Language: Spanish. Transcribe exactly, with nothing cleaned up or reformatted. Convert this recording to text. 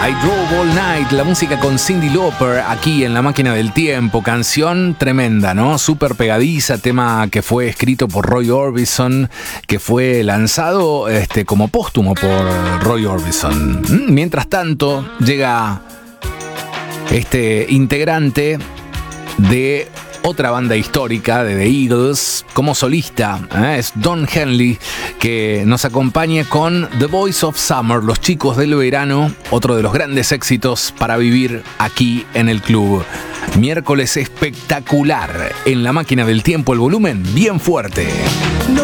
I Drove All Night, la música con Cyndi Lauper aquí en La Máquina del Tiempo. Canción tremenda, ¿no? Súper pegadiza, tema que fue escrito por Roy Orbison, que fue lanzado este, como póstumo por Roy Orbison. Mientras tanto, llega este integrante de otra banda histórica de The Eagles, como solista, ¿eh? Es Don Henley, que nos acompaña con The Boys of Summer, Los Chicos del Verano, otro de los grandes éxitos para vivir aquí en el club. Miércoles espectacular en La Máquina del Tiempo, el volumen bien fuerte. No